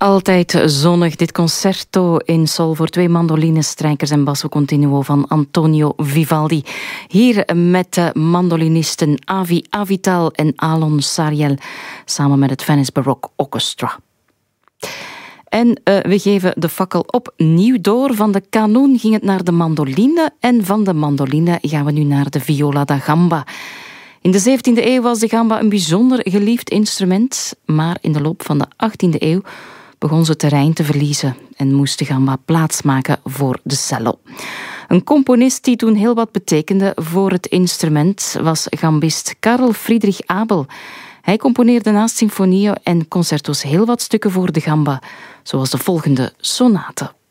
Altijd zonnig, dit concerto in sol voor 2 mandolines, strijkers en basso continuo van Antonio Vivaldi. Hier met de mandolinisten Avi Avital en Alon Sariel, samen met het Venice Baroque Orchestra. En we geven de fakkel opnieuw door. Van de kanoen ging het naar de mandoline en van de mandoline gaan we nu naar de viola da gamba. In de 17e eeuw was de gamba een bijzonder geliefd instrument, maar in de loop van de 18e eeuw begon ze terrein te verliezen en moest de gamba plaatsmaken voor de cello. Een componist die toen heel wat betekende voor het instrument was gambist Karl Friedrich Abel. Hij componeerde naast symfonieën en concertos heel wat stukken voor de gamba, zoals de volgende sonate.